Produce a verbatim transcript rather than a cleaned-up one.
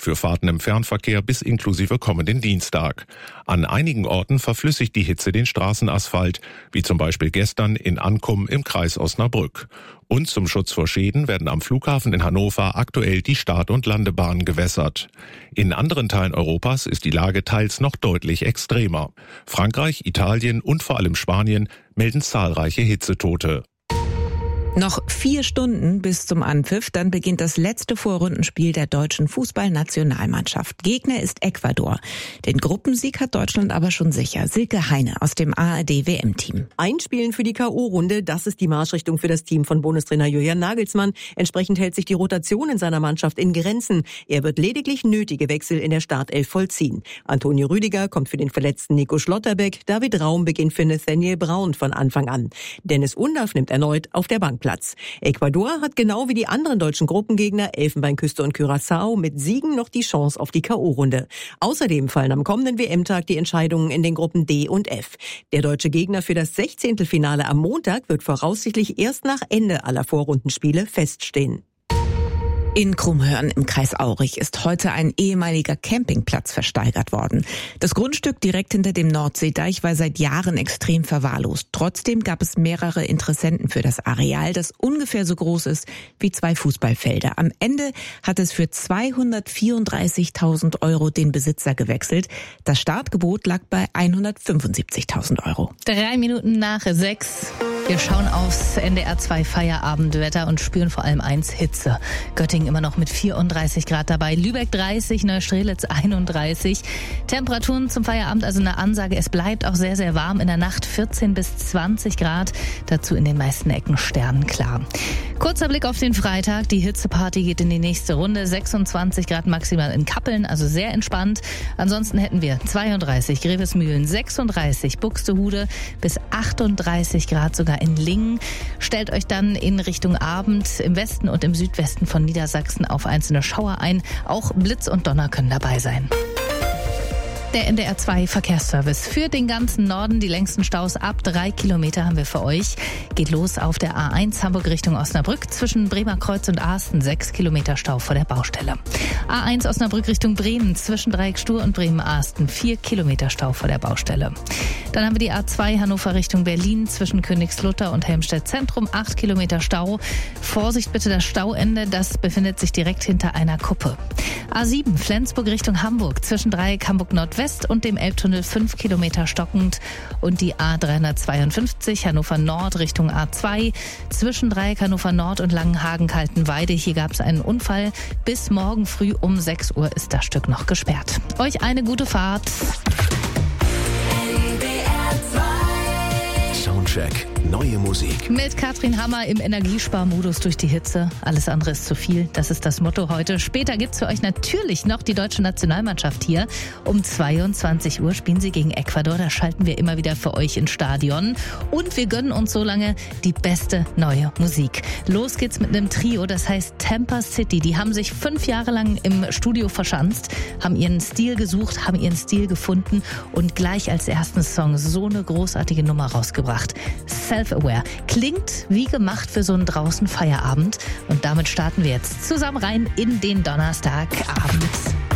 für Fahrten im Fernverkehr bis inklusive kommenden Dienstag. An einigen Orten verflüssigt die Hitze den Straßenasphalt, wie zum Beispiel gestern in Ankum im Kreis Osnabrück. Und zum Schutz vor Schäden werden am Flughafen in Hannover aktuell die Start- und Landebahnen gewässert. In anderen Teilen Europas ist die Lage teils noch deutlich extremer. Frankreich, Italien und vor allem Spanien melden zahlreiche Hitzetote. Noch vier Stunden bis zum Anpfiff, dann beginnt das letzte Vorrundenspiel der deutschen Fußballnationalmannschaft. Gegner ist Ecuador. Den Gruppensieg hat Deutschland aber schon sicher. Silke Heine aus dem A R D-W M-Team. Einspielen für die K O-Runde, das ist die Marschrichtung für das Team von Bundestrainer Julian Nagelsmann. Entsprechend hält sich die Rotation in seiner Mannschaft in Grenzen. Er wird lediglich nötige Wechsel in der Startelf vollziehen. Antonio Rüdiger kommt für den verletzten Nico Schlotterbeck. David Raum beginnt für Nathaniel Braun von Anfang an. Dennis Undaff nimmt erneut auf der Bank Platz. Ecuador hat genau wie die anderen deutschen Gruppengegner Elfenbeinküste und Curaçao mit Siegen noch die Chance auf die K O-Runde. Außerdem fallen am kommenden W M-Tag die Entscheidungen in den Gruppen D und F. Der deutsche Gegner für das Sechzehntelfinale am Montag wird voraussichtlich erst nach Ende aller Vorrundenspiele feststehen. In Krummhörn im Kreis Aurich ist heute ein ehemaliger Campingplatz versteigert worden. Das Grundstück direkt hinter dem Nordseedeich war seit Jahren extrem verwahrlost. Trotzdem gab es mehrere Interessenten für das Areal, das ungefähr so groß ist wie zwei Fußballfelder. Am Ende hat es für zweihundertvierunddreißigtausend Euro den Besitzer gewechselt. Das Startgebot lag bei hundertfünfundsiebzigtausend Euro. Drei Minuten nach sechs. Wir schauen aufs N D R zwei Feierabendwetter und spüren vor allem eins: Hitze. Göttingen immer noch mit vierunddreißig Grad dabei, Lübeck dreißig, Neustrelitz einunddreißig. Temperaturen zum Feierabend, also eine Ansage, es bleibt auch sehr, sehr warm. In der Nacht vierzehn bis zwanzig Grad, dazu in den meisten Ecken sternenklar. Kurzer Blick auf den Freitag, die Hitzeparty geht in die nächste Runde. sechsundzwanzig Grad maximal in Kappeln, also sehr entspannt. Ansonsten hätten wir zweiunddreißig Grevesmühlen, sechsunddreißig Buxtehude bis achtunddreißig Grad sogar in Lingen. Stellt euch dann in Richtung Abend im Westen und im Südwesten von Niedersachsen auf einzelne Schauer ein. Auch Blitz und Donner können dabei sein. Der N D R zwei Verkehrsservice für den ganzen Norden. Die längsten Staus ab drei Kilometer haben wir für euch. Geht los auf der A eins Hamburg Richtung Osnabrück. Zwischen Bremerkreuz und Asten sechs Kilometer Stau vor der Baustelle. A eins Osnabrück Richtung Bremen. Zwischen Dreieckstuhl und Bremen-Asten vier Kilometer Stau vor der Baustelle. Dann haben wir die A zwei Hannover Richtung Berlin. Zwischen Königslutter und Helmstedt Zentrum acht Kilometer Stau. Vorsicht bitte, das Stauende, das befindet sich direkt hinter einer Kuppe. A sieben Flensburg Richtung Hamburg. Zwischen Dreieck Hamburg Nordwest und dem Elbtunnel fünf Kilometer stockend. Und die A dreihundertzweiundfünfzig Hannover Nord Richtung A zwei. Zwischen Dreieck Hannover Nord und Langenhagen-Kaltenweide. Hier gab es einen Unfall. Bis morgen früh um sechs Uhr ist das Stück noch gesperrt. Euch eine gute Fahrt. Soundcheck. Neue Musik. Mit Katrin Hammer im Energiesparmodus durch die Hitze. Alles andere ist zu viel. Das ist das Motto heute. Später gibt's für euch natürlich noch die deutsche Nationalmannschaft hier. Um zweiundzwanzig Uhr spielen sie gegen Ecuador. Da schalten wir immer wieder für euch ins Stadion. Und wir gönnen uns so lange die beste neue Musik. Los geht's mit einem Trio, das heißt Tampa City. Die haben sich fünf Jahre lang im Studio verschanzt, haben ihren Stil gesucht, haben ihren Stil gefunden und gleich als ersten Song so eine großartige Nummer rausgebracht. Self-Aware. Klingt wie gemacht für so einen draußen Feierabend. Und damit starten wir jetzt zusammen rein in den Donnerstagabend.